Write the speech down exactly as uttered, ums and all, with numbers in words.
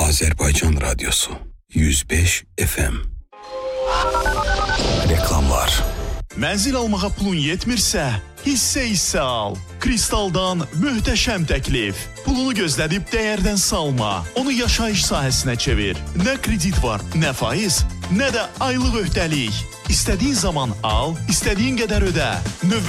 Azerbaycan Radyosu yüz beş F M. Reklamlar. Mənzil almağa pulun yetmirsə, hissə-hissə al. Kristaldan möhtəşəm təklif. Pulunu gözlədib dəyərdən salma. Onu yaşayış sahəsinə çevir. Nə kredit var, nə faiz, nə də aylıq öhdəlik. İstədiyin zaman al, istədiyin qədər ödə. Növbəti